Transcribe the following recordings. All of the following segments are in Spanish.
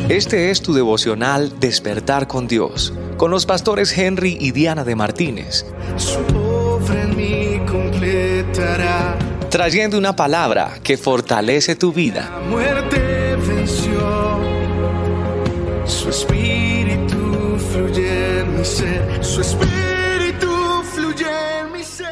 Este es tu devocional Despertar con Dios, con los pastores Henry y Diana de Martínez. Su obra en mí completará. Trayendo una palabra que fortalece tu vida. La muerte venció. Su espíritu fluye en mi ser. Su espíritu fluye en mi ser.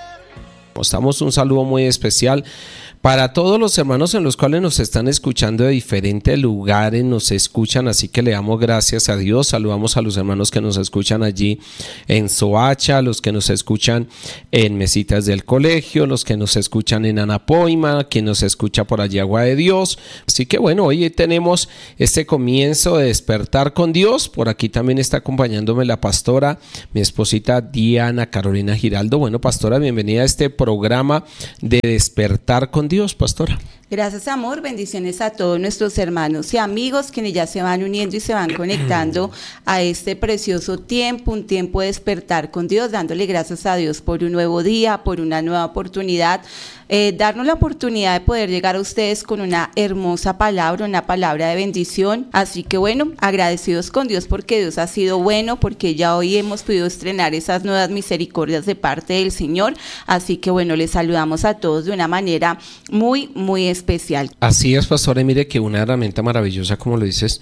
Damos un saludo muy especial para todos los hermanos en los cuales nos están escuchando de diferentes lugares, nos escuchan, así que le damos gracias a Dios. Saludamos a los hermanos que nos escuchan allí en Soacha, los que nos escuchan en Mesitas del Colegio, los que nos escuchan en Anapoima, quien nos escucha por allí Agua de Dios. Así que bueno, hoy tenemos este comienzo de Despertar con Dios. Por aquí también está acompañándome la pastora, mi esposita Diana Carolina Giraldo. Bueno, pastora, bienvenida a este programa de Despertar con Dios, pastora. Gracias, amor, bendiciones a todos nuestros hermanos y amigos quienes ya se van uniendo y se van conectando a este precioso tiempo, un tiempo de despertar con Dios, dándole gracias a Dios por un nuevo día, por una nueva oportunidad, darnos la oportunidad de poder llegar a ustedes con una hermosa palabra, una palabra de bendición. Así que bueno, agradecidos con Dios porque Dios ha sido bueno, porque ya hoy hemos podido estrenar esas nuevas misericordias de parte del Señor. Así que bueno, les saludamos a todos de una manera muy, muy especial. Así es, pastora, y mire que una herramienta maravillosa, como lo dices,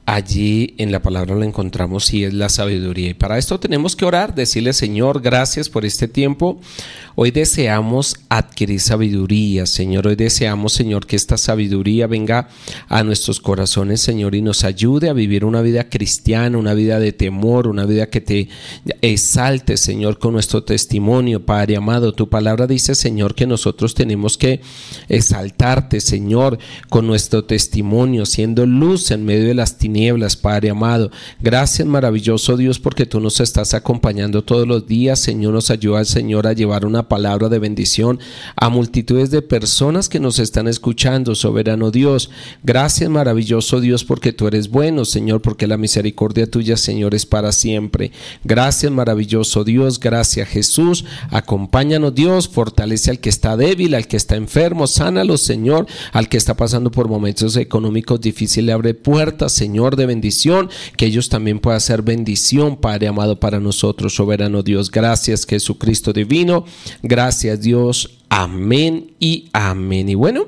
allí en la palabra la encontramos y es la sabiduría. Y para esto tenemos que orar, decirle: Señor, gracias por este tiempo. Hoy deseamos adquirir sabiduría, Señor. Hoy deseamos, Señor, que esta sabiduría venga a nuestros corazones, Señor, y nos ayude a vivir una vida cristiana, una vida de temor, una vida que te exalte, Señor, con nuestro testimonio. Padre amado, tu palabra dice, Señor, que nosotros tenemos que exaltarte, Señor, con nuestro testimonio, siendo luz en medio de las tinieblas, Padre amado. Gracias, maravilloso Dios, porque tú nos estás acompañando todos los días, Señor. Nos ayuda, Señor, a llevar una palabra de bendición a multitudes de personas que nos están escuchando, soberano Dios. Gracias, maravilloso Dios, porque tú eres bueno, Señor, porque la misericordia tuya, Señor, es para siempre. Gracias, maravilloso Dios. Gracias, Jesús. Acompáñanos, Dios. Fortalece al que está débil, al que está enfermo. Sánalo, Señor. Al que está pasando por momentos económicos difíciles, abre puertas, Señor, de bendición, que ellos también puedan ser bendición, Padre amado, para nosotros, soberano Dios. Gracias, Jesucristo divino. Gracias, Dios. Amén y amén. Y bueno,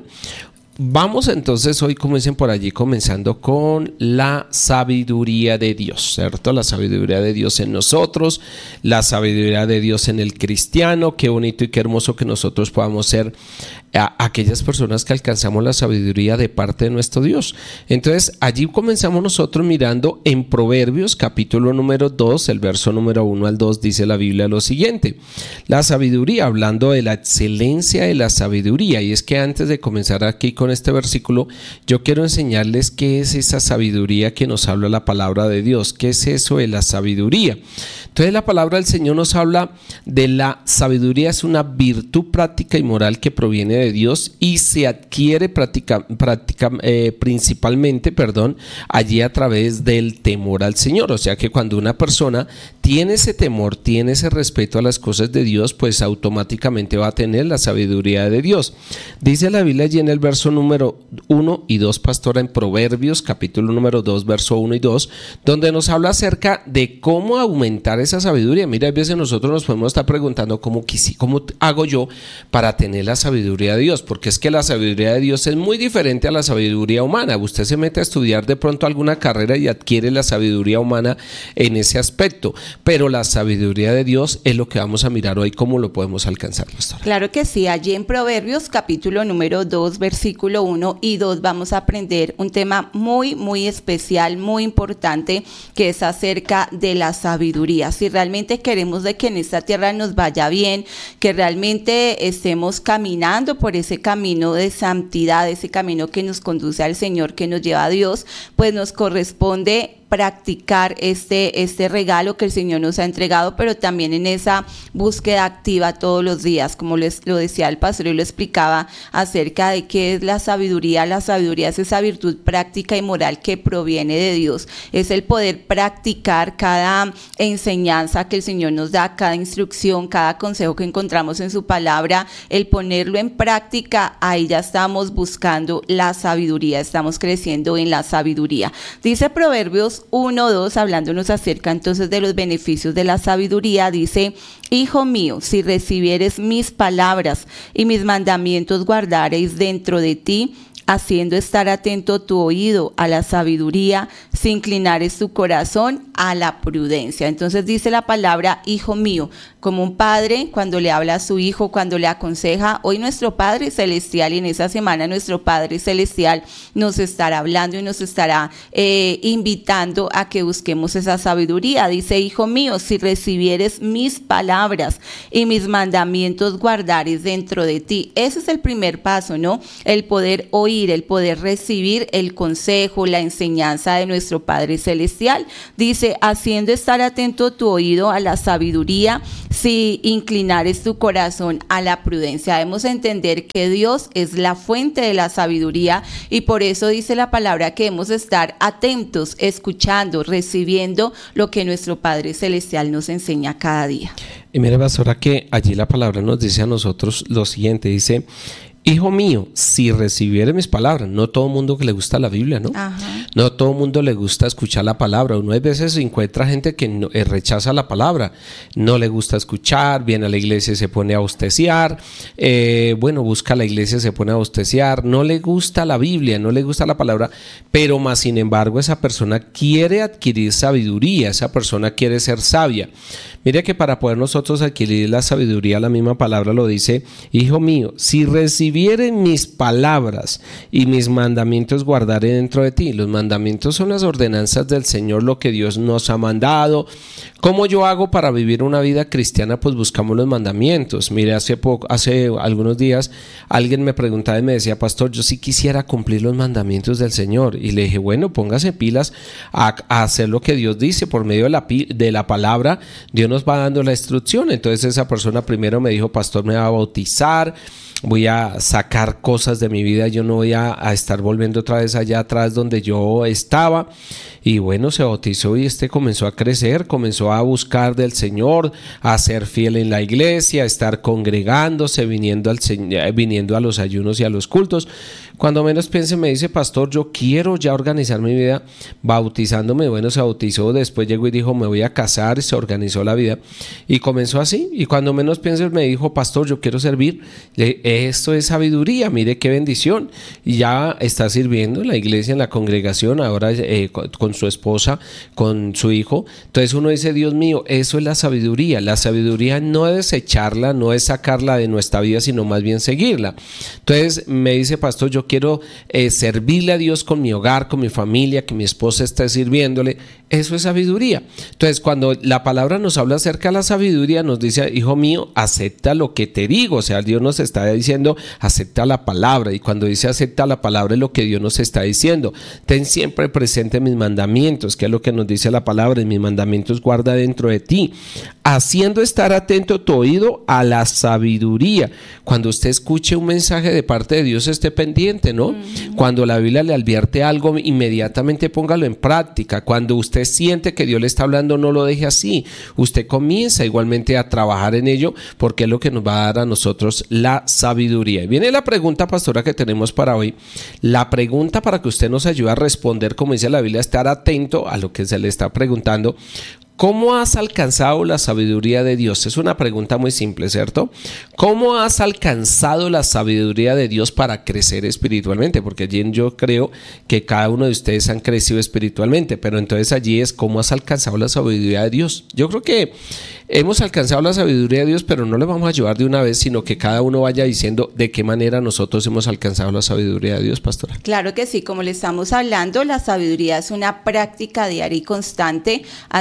vamos entonces hoy, como dicen por allí, comenzando con la sabiduría de Dios, ¿cierto? La sabiduría de Dios en nosotros, la sabiduría de Dios en el cristiano. Qué bonito y qué hermoso que nosotros podamos ser aquellas personas que alcanzamos la sabiduría de parte de nuestro Dios. Entonces allí comenzamos nosotros mirando en Proverbios capítulo número 2, el verso número 1 al 2, dice la Biblia lo siguiente: la sabiduría, hablando de la excelencia de la sabiduría. Y es que antes de comenzar aquí con este versículo, yo quiero enseñarles qué es esa sabiduría que nos habla la palabra de Dios. ¿Qué es eso de la sabiduría? Entonces la palabra del Señor nos habla de la sabiduría. Es una virtud práctica y moral que proviene de Dios y se adquiere principalmente allí a través del temor al Señor. O sea que cuando una persona tiene ese temor, tiene ese respeto a las cosas de Dios, pues automáticamente va a tener la sabiduría de Dios. Dice la Biblia allí en el verso número 1 y 2, pastora, en Proverbios capítulo número 2, verso 1 y 2, donde nos habla acerca de cómo aumentar esa sabiduría. Mira, a veces nosotros nos podemos estar preguntando ¿cómo hago yo para tener la sabiduría de Dios? Porque es que la sabiduría de Dios es muy diferente a la sabiduría humana. Usted se mete a estudiar de pronto alguna carrera y adquiere la sabiduría humana en ese aspecto, pero la sabiduría de Dios es lo que vamos a mirar hoy, cómo lo podemos alcanzar, pastora. Claro que sí, allí en Proverbios capítulo número 2, versículo 1 y 2 vamos a aprender un tema muy, muy especial, muy importante, que es acerca de la sabiduría. Si realmente queremos de que en esta tierra nos vaya bien, que realmente estemos caminando por ese camino de santidad, ese camino que nos conduce al Señor, que nos lleva a Dios, pues nos corresponde practicar este regalo que el Señor nos ha entregado, pero también en esa búsqueda activa todos los días, como lo decía el pastor y lo explicaba acerca de qué es la sabiduría. La sabiduría es esa virtud práctica y moral que proviene de Dios, es el poder practicar cada enseñanza que el Señor nos da, cada instrucción, cada consejo que encontramos en su palabra, el ponerlo en práctica. Ahí ya estamos buscando la sabiduría, estamos creciendo en la sabiduría. Dice Proverbios 1:2, hablándonos acerca entonces de los beneficios de la sabiduría, dice: Hijo mío, si recibieres mis palabras y mis mandamientos guardareis dentro de ti, haciendo estar atento tu oído a la sabiduría, si inclinares tu corazón a la prudencia. Entonces dice la palabra hijo mío, como un padre cuando le habla a su hijo, cuando le aconseja. Hoy nuestro Padre Celestial, y en esa semana nuestro Padre Celestial nos estará hablando y nos estará invitando a que busquemos esa sabiduría. Dice: hijo mío, si recibieres mis palabras y mis mandamientos guardares dentro de ti. Ese es el primer paso, ¿no? El poder oír, el poder recibir el consejo, la enseñanza de nuestro Padre Celestial. Dice: haciendo estar atento tu oído a la sabiduría, si inclinares tu corazón a la prudencia. Debemos entender que Dios es la fuente de la sabiduría, y por eso dice la palabra que debemos estar atentos, escuchando, recibiendo lo que nuestro Padre Celestial nos enseña cada día. Y mire, pastora, que allí la palabra nos dice a nosotros lo siguiente, dice: hijo mío, si recibieres mis palabras. No todo mundo que le gusta la Biblia, ¿no? Ajá. No todo mundo le gusta escuchar la palabra. Uno a veces encuentra gente que rechaza la palabra, no le gusta escuchar, viene a la iglesia y se pone a bosteciar, busca la iglesia y se pone a bosteciar, no le gusta la Biblia, no le gusta la palabra, pero más sin embargo esa persona quiere adquirir sabiduría, esa persona quiere ser sabia. Mire que para poder nosotros adquirir la sabiduría, la misma palabra lo dice: hijo mío, si recibieren mis palabras y mis mandamientos guardaré dentro de ti. Los mandamientos son las ordenanzas del Señor, lo que Dios nos ha mandado. ¿Cómo yo hago para vivir una vida cristiana? Pues buscamos los mandamientos. Mire, hace algunos días alguien me preguntaba y me decía: pastor, yo sí quisiera cumplir los mandamientos del Señor. Y le dije: bueno, póngase pilas a hacer lo que Dios dice por medio de la palabra. Dios nos va dando la instrucción. Entonces esa persona primero me dijo: pastor, me va a bautizar, voy a sacar cosas de mi vida, yo no voy a estar volviendo otra vez allá atrás donde yo estaba. Y bueno, se bautizó y comenzó a crecer, comenzó a buscar del Señor, a ser fiel en la iglesia, a estar congregándose, viniendo a los ayunos y a los cultos. Cuando menos piense me dice: pastor, yo quiero ya organizar mi vida bautizándome. Bueno, se bautizó, después llegó y dijo: me voy a casar, y se organizó la vida y comenzó así. Y cuando menos piense me dijo: pastor, yo quiero servir. Esto es sabiduría, mire qué bendición. Y ya está sirviendo en la iglesia, en la congregación, ahora con su esposa, con su hijo. Entonces uno dice: Dios mío, eso es la sabiduría. La sabiduría no es desecharla, no es sacarla de nuestra vida, sino más bien seguirla. Entonces me dice: pastor, yo quiero servirle a Dios con mi hogar, con mi familia, que mi esposa esté sirviéndole. Eso es sabiduría. Entonces cuando la palabra nos habla acerca de la sabiduría, nos dice: hijo mío, acepta lo que te digo. O sea, Dios nos está diciendo: acepta la palabra. Y cuando dice acepta la palabra, es lo que Dios nos está diciendo: ten siempre presente mis mandamientos, que es lo que nos dice la palabra: mis mandamientos guarda dentro de ti, haciendo estar atento tu oído a la sabiduría. Cuando usted escuche un mensaje de parte de Dios, esté pendiente, ¿no? Cuando la Biblia le advierte algo, inmediatamente póngalo en práctica. Cuando usted siente que Dios le está hablando, no lo deje así. Usted comienza igualmente a trabajar en ello, porque es lo que nos va a dar a nosotros la sabiduría. Y viene la pregunta, pastora, que tenemos para hoy. La pregunta para que usted nos ayude a responder, como dice la Biblia, estar atento a lo que se le está preguntando. ¿Cómo has alcanzado la sabiduría de Dios? Es una pregunta muy simple, ¿cierto? ¿Cómo has alcanzado la sabiduría de Dios para crecer espiritualmente? Porque allí yo creo que cada uno de ustedes han crecido espiritualmente, pero entonces allí es: ¿cómo has alcanzado la sabiduría de Dios? Yo creo que hemos alcanzado la sabiduría de Dios, pero no le vamos a ayudar de una vez, sino que cada uno vaya diciendo de qué manera nosotros hemos alcanzado la sabiduría de Dios, pastora. Claro que sí, como le estamos hablando, la sabiduría es una práctica diaria y constante, así que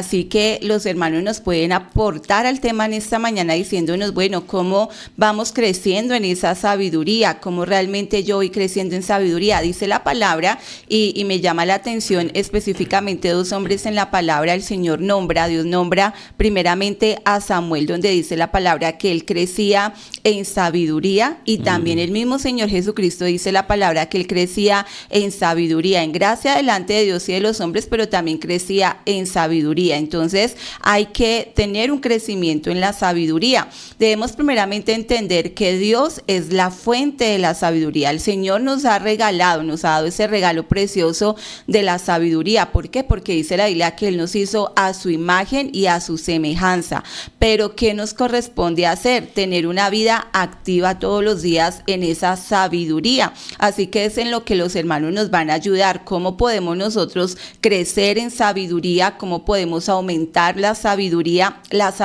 que los hermanos nos pueden aportar al tema en esta mañana diciéndonos, bueno, cómo vamos creciendo en esa sabiduría, cómo realmente yo voy creciendo en sabiduría. Dice la palabra y me llama la atención específicamente 2 hombres en la palabra. El Señor Dios nombra primeramente a Samuel, donde dice la palabra que él crecía en sabiduría, y también el mismo Señor Jesucristo dice la palabra que él crecía en sabiduría, en gracia delante de Dios y de los hombres, pero también crecía en sabiduría. Entonces hay que tener un crecimiento en la sabiduría. Debemos primeramente entender que Dios es la fuente de la sabiduría. El Señor nos ha dado ese regalo precioso de la sabiduría. ¿Por qué? Porque dice la Biblia que Él nos hizo a su imagen y a su semejanza. Pero ¿qué nos corresponde hacer? Tener una vida activa todos los días en esa sabiduría. Así que es en lo que los hermanos nos van a ayudar. ¿Cómo podemos nosotros crecer en sabiduría? ¿Cómo podemos aumentar la sabiduría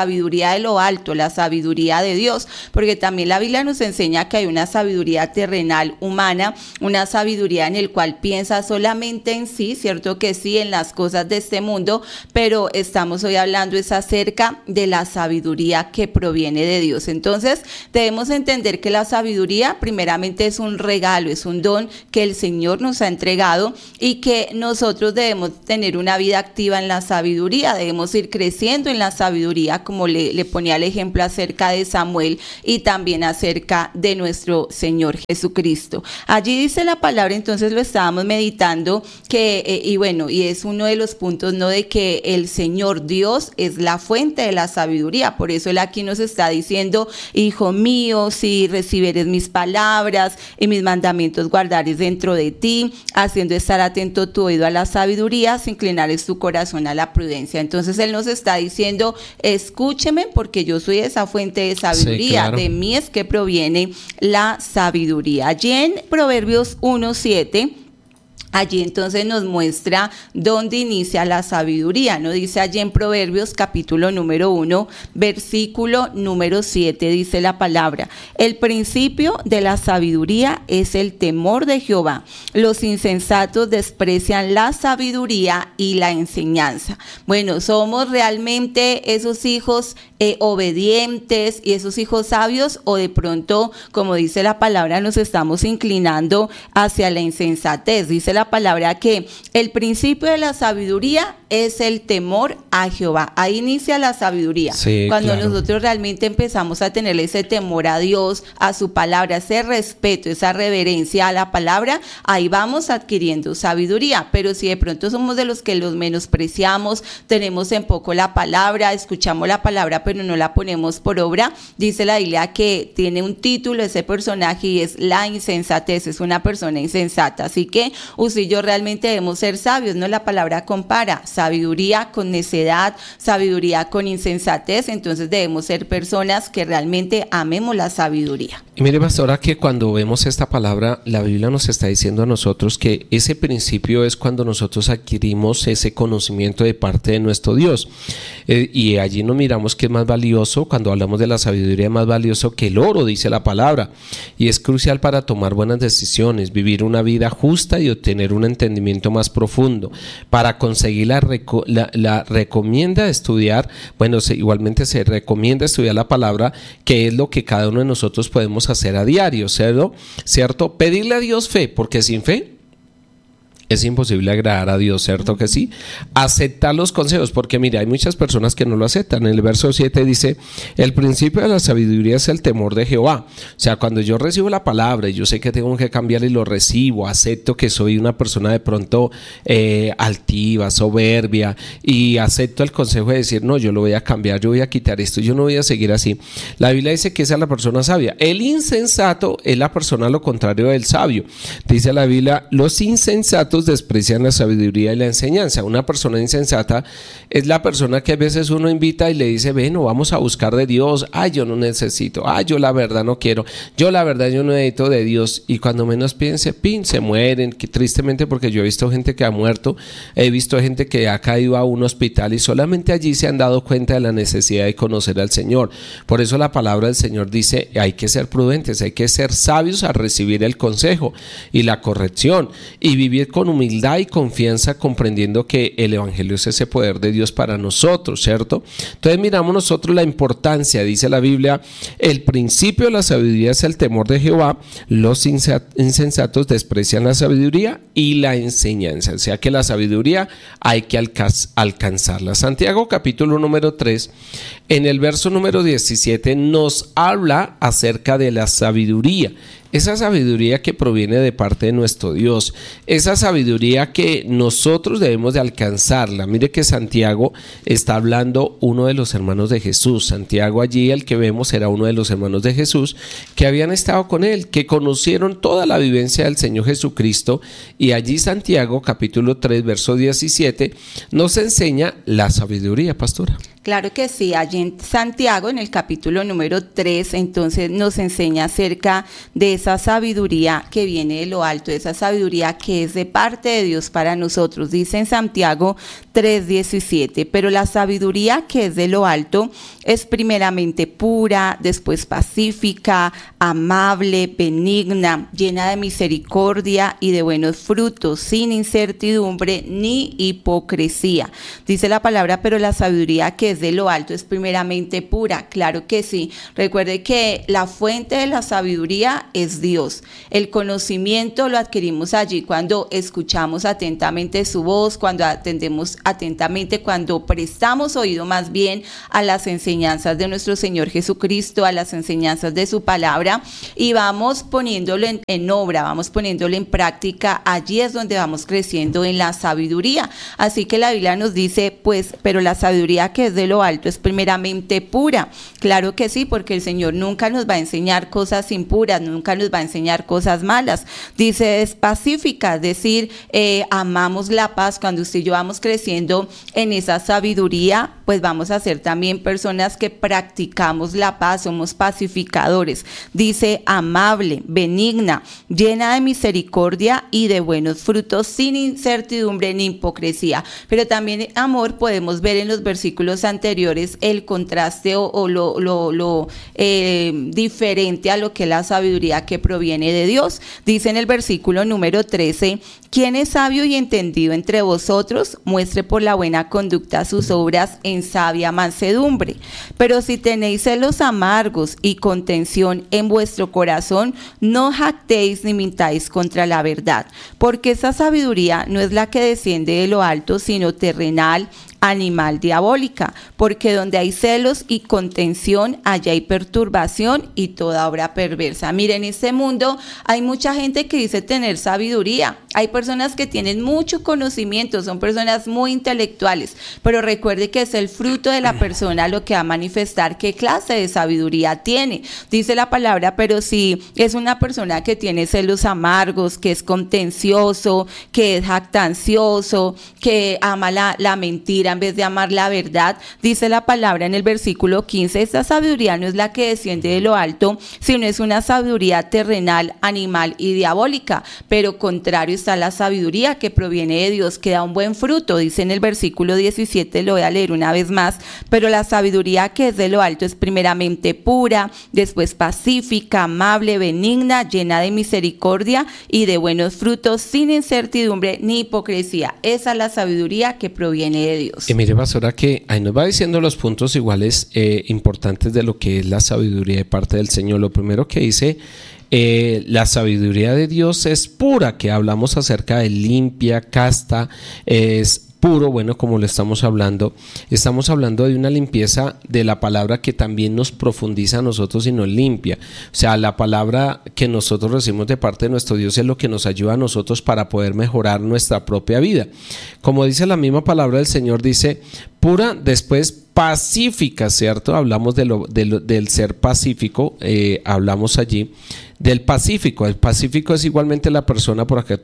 de lo alto, la sabiduría de Dios? Porque también la Biblia nos enseña que hay una sabiduría terrenal humana, una sabiduría en el cual piensa solamente en sí, cierto que sí, en las cosas de este mundo, pero estamos hoy hablando es acerca de la sabiduría que proviene de Dios. Entonces debemos entender que la sabiduría primeramente es un regalo, es un don que el Señor nos ha entregado, y que nosotros debemos tener una vida activa en la sabiduría, debemos ir creciendo en la sabiduría, como le ponía el ejemplo acerca de Samuel y también acerca de nuestro Señor Jesucristo. Allí dice la palabra, entonces lo estábamos meditando, que y es uno de los puntos, ¿no?, de que el Señor Dios es la fuente de la sabiduría. Por eso Él aquí nos está diciendo: hijo mío, si recibieres mis palabras y mis mandamientos guardares dentro de ti, haciendo estar atento tu oído a la sabiduría, si inclinares tu corazón a la prudencia. Entonces Él nos está diciendo: escúcheme, porque yo soy esa fuente de sabiduría. Sí, claro. De mí es que proviene la sabiduría. Allí en Proverbios 1:7, allí entonces nos muestra dónde inicia la sabiduría, ¿no? Dice allí en Proverbios capítulo número 1, versículo número 7, dice la palabra: el principio de la sabiduría es el temor de Jehová. Los insensatos desprecian la sabiduría y la enseñanza. Bueno, ¿somos realmente esos hijos obedientes y esos hijos sabios, o de pronto, como dice la palabra, nos estamos inclinando hacia la insensatez? Dice la palabra que el principio de la sabiduría es el temor a Jehová. Ahí inicia la sabiduría. Sí, cuando claro, nosotros realmente empezamos a tener ese temor a Dios, a su palabra, ese respeto, esa reverencia a la palabra, ahí vamos adquiriendo sabiduría. Pero si de pronto somos de los que los menospreciamos, tenemos en poco la palabra, escuchamos la palabra pero no la ponemos por obra, dice la Biblia que tiene un título ese personaje, y es la insensatez, es una persona insensata. Así que usted y yo realmente debemos ser sabios, ¿no? La palabra compara sabiduría con necedad, sabiduría con insensatez. Entonces debemos ser personas que realmente amemos la sabiduría. Y mire, pastora, que cuando vemos esta palabra, la Biblia nos está diciendo a nosotros que ese principio es cuando nosotros adquirimos ese conocimiento de parte de nuestro Dios, y allí nos miramos que es más valioso. Cuando hablamos de la sabiduría, es más valioso que el oro, dice la palabra, y es crucial para tomar buenas decisiones, vivir una vida justa y obtener un entendimiento más profundo. Para conseguir la recomienda estudiar, igualmente se recomienda estudiar la palabra, que es lo que cada uno de nosotros podemos hacer a diario, ¿cierto? Pedirle a Dios fe, porque sin fe es imposible agradar a Dios, ¿cierto que sí? Aceptar los consejos, porque mira, hay muchas personas que no lo aceptan. En el verso 7 dice: el principio de la sabiduría es el temor de Jehová. O sea, cuando yo recibo la palabra y yo sé que tengo que cambiar y lo recibo, acepto que soy una persona de pronto altiva, soberbia, y acepto el consejo de decir: no, yo lo voy a cambiar, yo voy a quitar esto, yo no voy a seguir así. La Biblia dice que esa es la persona sabia. El insensato es la persona lo contrario del sabio. Dice la Biblia: los insensatos desprecian la sabiduría y la enseñanza. Una persona insensata es la persona que a veces uno invita y le dice: bueno, vamos a buscar de Dios. Yo no necesito, yo la verdad no quiero, yo la verdad yo no necesito de Dios. Y cuando menos piense, se mueren, que tristemente, porque yo he visto gente que ha muerto, he visto gente que ha caído a un hospital y solamente allí se han dado cuenta de la necesidad de conocer al Señor. Por eso la palabra del Señor dice: hay que ser prudentes, hay que ser sabios a recibir el consejo y la corrección, y vivir con humildad y confianza, comprendiendo que el evangelio es ese poder de Dios para nosotros, ¿cierto? Entonces miramos nosotros la importancia, dice la Biblia, el principio de la sabiduría es el temor de Jehová, los insensatos desprecian la sabiduría y la enseñanza, o sea que la sabiduría hay que alcanzarla. Santiago capítulo número 3, en el verso número 17 nos habla acerca de la sabiduría. Esa sabiduría que proviene de parte de nuestro Dios, esa sabiduría que nosotros debemos de alcanzarla. Mire que Santiago está hablando uno de los hermanos de Jesús. Santiago allí, el que vemos, era uno de los hermanos de Jesús que habían estado con él, que conocieron toda la vivencia del Señor Jesucristo, y allí Santiago capítulo 3 verso 17 nos enseña la sabiduría, pastora. Claro que sí, allí en Santiago, en el capítulo número 3, entonces nos enseña acerca de esa sabiduría que viene de lo alto, esa sabiduría que es de parte de Dios para nosotros. Dice en Santiago 3:17, pero la sabiduría que es de lo alto es primeramente pura, después pacífica, amable, benigna, llena de misericordia y de buenos frutos, sin incertidumbre ni hipocresía. Dice la palabra, pero la sabiduría que es de lo alto es primeramente pura. Claro que sí. Recuerde que la fuente de la sabiduría es Dios. El conocimiento lo adquirimos allí cuando escuchamos atentamente su voz, cuando atendemos atentamente, cuando prestamos oído más bien a las enseñanzas de nuestro Señor Jesucristo, a las enseñanzas de su palabra, y vamos poniéndolo en obra, vamos poniéndolo en práctica. Allí es donde vamos creciendo en la sabiduría. Así que la Biblia nos dice, pues, pero la sabiduría que es de lo alto es primeramente pura. Claro que sí, porque el Señor nunca nos va a enseñar cosas impuras, nunca nos va a enseñar cosas malas. Dice, es pacífica, es decir, amamos la paz. Cuando usted y yo vamos creciendo en esa sabiduría, pues vamos a ser también personas que practicamos la paz, somos pacificadores. Dice, amable, benigna, llena de misericordia y de buenos frutos, sin incertidumbre ni hipocresía. Pero también amor, podemos ver en los versículos anteriores el contraste o lo diferente a lo que es la sabiduría que proviene de Dios. Dice en el versículo número 13, ¿quién es sabio y entendido entre vosotros? Muestre por la buena conducta sus obras en sabia mansedumbre. Pero si tenéis celos amargos y contención en vuestro corazón, no jactéis ni mintáis contra la verdad, porque esa sabiduría no es la que desciende de lo alto, sino terrenal, animal, diabólica, porque donde hay celos y contención, allá hay perturbación y toda obra perversa. Miren, en este mundo hay mucha gente que dice tener sabiduría, hay personas que tienen mucho conocimiento, son personas muy intelectuales, pero recuerde que es el fruto de la persona lo que va a manifestar qué clase de sabiduría tiene. Dice la palabra, pero si es una persona que tiene celos amargos, que es contencioso, que es jactancioso, que ama la mentira en vez de amar la verdad, dice la palabra en el versículo 15, esta sabiduría no es la que desciende de lo alto, sino es una sabiduría terrenal, animal y diabólica, pero contrario está la sabiduría que proviene de Dios, que da un buen fruto. Dice en el versículo 17, lo voy a leer una vez más, pero la sabiduría que es de lo alto es primeramente pura, después pacífica, amable, benigna, llena de misericordia y de buenos frutos, sin incertidumbre ni hipocresía. Esa es la sabiduría que proviene de Dios. Y mire, pastora, que ahí nos va diciendo los puntos iguales importantes de lo que es la sabiduría de parte del Señor. Lo primero que dice, la sabiduría de Dios es pura, que hablamos acerca de limpia, casta, es puro. Bueno, como lo estamos hablando de una limpieza de la palabra que también nos profundiza a nosotros y nos limpia. O sea, la palabra que nosotros recibimos de parte de nuestro Dios es lo que nos ayuda a nosotros para poder mejorar nuestra propia vida. Como dice la misma palabra del Señor, dice pura, después pacífica, ¿cierto? Hablamos del ser pacífico, hablamos allí del pacífico. El pacífico es igualmente la persona, por acá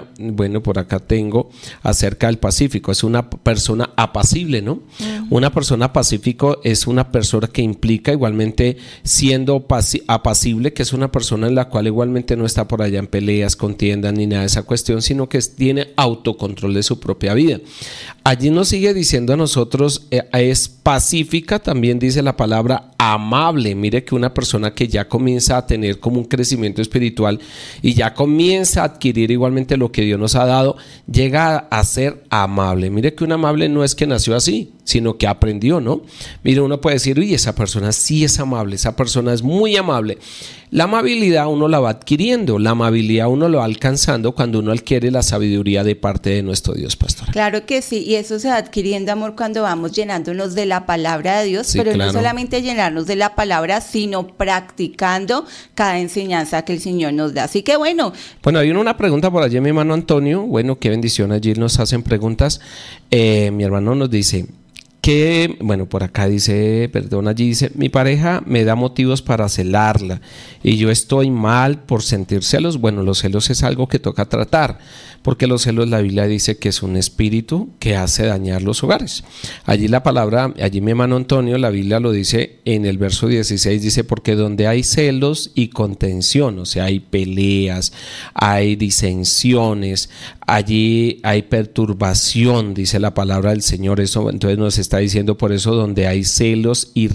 tengo acerca del pacífico, es una persona apacible, ¿no? Una persona pacífico es una persona que implica igualmente siendo apacible, que es una persona en la cual igualmente no está por allá en peleas, contiendas ni nada de esa cuestión, sino que tiene autocontrol de su propia vida. Allí nos sigue diciendo a nosotros, es pacífica, también dice la palabra amable. Mire que una persona que ya comienza a tener como un crecimiento crecimiento espiritual y ya comienza a adquirir igualmente lo que Dios nos ha dado, llega a ser amable. Mire que un amable no es que nació así, sino que aprendió, ¿no? Mire, uno puede decir, uy, esa persona sí es amable, esa persona es muy amable. La amabilidad uno la va adquiriendo, la amabilidad uno lo va alcanzando cuando uno adquiere la sabiduría de parte de nuestro Dios, pastor. Claro que sí, y eso se va adquiriendo, amor, cuando vamos llenándonos de la palabra de Dios, Sí, pero claro. no solamente llenarnos de la palabra, sino practicando cada enseñanza que el Señor nos da. Así que bueno, Bueno, hay una pregunta por allí, mi hermano Antonio. Bueno, qué bendición, allí nos hacen preguntas. Mi hermano nos dice que, bueno, por acá dice, perdón, allí dice, mi pareja me da motivos para celarla y yo estoy mal por sentir celos. Bueno, los celos es algo que toca tratar, porque los celos, la Biblia dice que es un espíritu que hace dañar los hogares. Allí la palabra, allí mi hermano Antonio, la Biblia lo dice en el verso 16, dice, porque donde hay celos y contención, o sea, hay peleas, hay disensiones, allí hay perturbación, dice la palabra del Señor. Eso entonces nos está diciendo, por eso donde hay celos y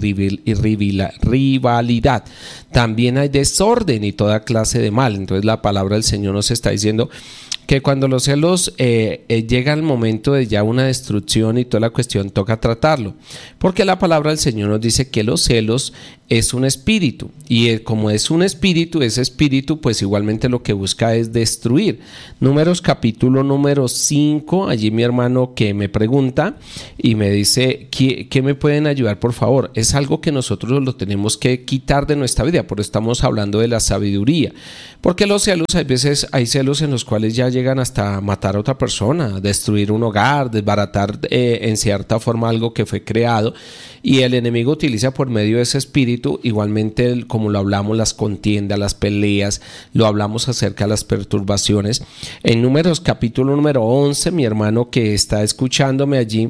rivalidad, también hay desorden y toda clase de mal. Entonces la palabra del Señor nos está diciendo que cuando los celos llega el momento de ya una destrucción y toda la cuestión, toca tratarlo, porque la palabra del Señor nos dice que los celos es un espíritu, y como es un espíritu, ese espíritu pues igualmente lo que busca es destruir. Números capítulo número 5, allí mi hermano que me pregunta y me dice, ¿qué me pueden ayudar por favor? Es algo que nosotros lo tenemos que quitar de nuestra vida, por eso estamos hablando de la sabiduría, porque los celos, hay veces hay celos en los cuales ya llegan hasta matar a otra persona, destruir un hogar, desbaratar en cierta forma algo que fue creado, y el enemigo utiliza por medio de ese espíritu, igualmente como lo hablamos, las contiendas, las peleas, lo hablamos acerca de las perturbaciones. En Números capítulo número 11, mi hermano que está escuchándome allí,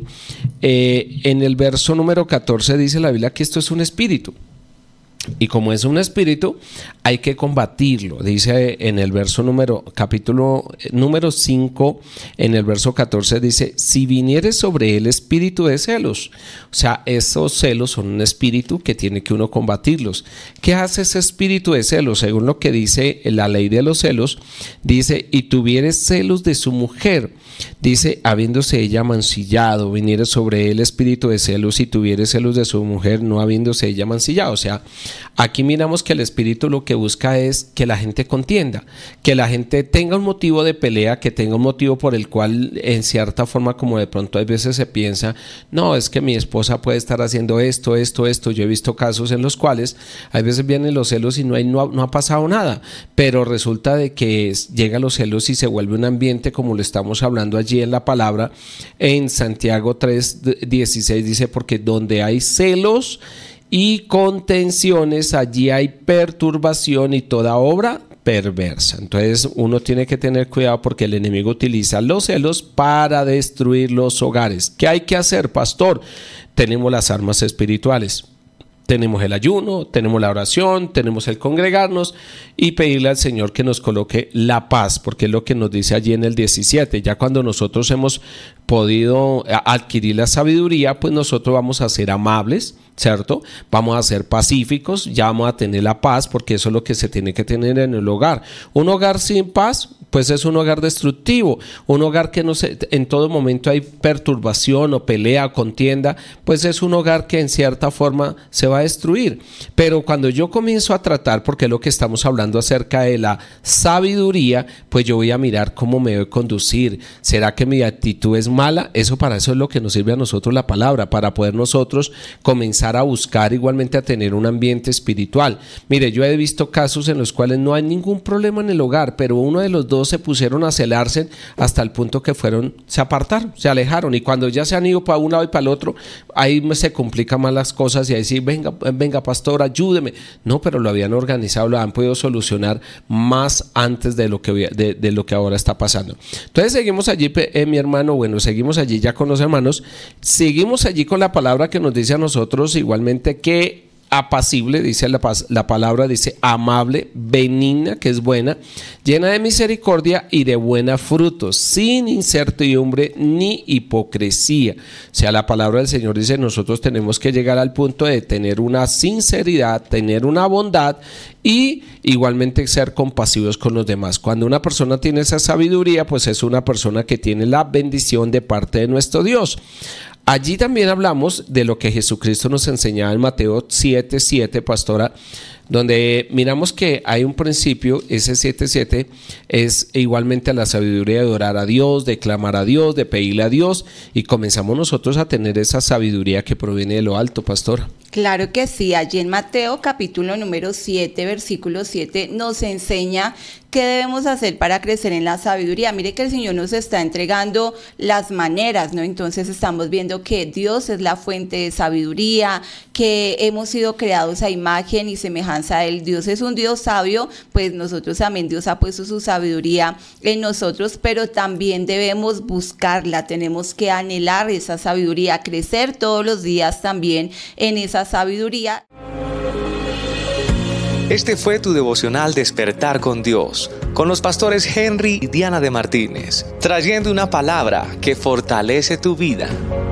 en el verso número 14 dice la Biblia que esto es un espíritu. Y como es un espíritu, hay que combatirlo. Dice en el verso capítulo número 5, en el verso 14 dice, si viniere sobre él espíritu de celos. O sea, esos celos son un espíritu que tiene que uno combatirlos. ¿Qué hace ese espíritu de celos? Según lo que dice la ley de los celos, dice, y tuviere celos de su mujer. Dice, habiéndose ella mancillado, viniere sobre él espíritu de celos y tuviere celos de su mujer, no habiéndose ella mancillado. O sea, aquí miramos que el espíritu lo que busca es que la gente contienda, que la gente tenga un motivo de pelea, que tenga un motivo por el cual en cierta forma, como de pronto a veces se piensa, no, es que mi esposa puede estar haciendo esto. Yo he visto casos en los cuales a veces vienen los celos y no ha pasado nada, pero resulta de que llegan los celos y se vuelve un ambiente como lo estamos hablando allí en la palabra. En Santiago 3:16 dice, porque donde hay celos y contenciones, allí hay perturbación y toda obra perversa. Entonces uno tiene que tener cuidado porque el enemigo utiliza los celos para destruir los hogares. ¿Qué hay que hacer, pastor? Tenemos las armas espirituales. Tenemos el ayuno, tenemos la oración, tenemos el congregarnos y pedirle al Señor que nos coloque la paz, porque es lo que nos dice allí en el 17. Ya cuando nosotros hemos podido adquirir la sabiduría, pues nosotros vamos a ser amables, ¿cierto? Vamos a ser pacíficos, ya vamos a tener la paz, porque eso es lo que se tiene que tener en el hogar. Un hogar sin paz, pues es un hogar destructivo. Un hogar que en todo momento hay perturbación o pelea o contienda, pues es un hogar que en cierta forma se va a destruir. Pero cuando yo comienzo a tratar, porque es lo que estamos hablando acerca de la sabiduría, pues yo voy a mirar cómo me voy a conducir. ¿Será que mi actitud es mala? Para eso es lo que nos sirve a nosotros la palabra, para poder nosotros comenzar a buscar, igualmente a tener un ambiente espiritual. Mire, yo he visto casos en los cuales no hay ningún problema en el hogar, pero uno de los dos se pusieron a celarse hasta el punto que se apartaron, se alejaron, y cuando ya se han ido para un lado y para el otro, ahí se complican más las cosas y ahí sí, venga pastor, ayúdeme. No, pero lo habían organizado, lo han podido solucionar más antes de lo que ahora está pasando. Entonces seguimos allí, mi hermano, seguimos allí ya con los hermanos, seguimos allí con la palabra que nos dice a nosotros igualmente que apacible, dice la palabra, dice amable, benigna, que es buena, llena de misericordia y de buenos frutos, sin incertidumbre ni hipocresía. O sea, la palabra del Señor dice, nosotros tenemos que llegar al punto de tener una sinceridad, tener una bondad y igualmente ser compasivos con los demás. Cuando una persona tiene esa sabiduría, pues es una persona que tiene la bendición de parte de nuestro Dios. Allí también hablamos de lo que Jesucristo nos enseñaba en Mateo 7:7, pastora, donde miramos que hay un principio, ese 7:7 es igualmente la sabiduría de adorar a Dios, de clamar a Dios, de pedirle a Dios, y comenzamos nosotros a tener esa sabiduría que proviene de lo alto, pastora. Claro que sí, allí en Mateo capítulo número 7, versículo 7 nos enseña qué debemos hacer para crecer en la sabiduría. Mire que el Señor nos está entregando las maneras, ¿no? Entonces estamos viendo que Dios es la fuente de sabiduría, que hemos sido creados a imagen y semejanza de Él. Dios es un Dios sabio, pues nosotros también, Dios ha puesto su sabiduría en nosotros, pero también debemos buscarla, tenemos que anhelar esa sabiduría, crecer todos los días también en esa sabiduría. Este fue tu devocional Despertar con Dios, con los pastores Henry y Diana de Martínez, trayendo una palabra que fortalece tu vida.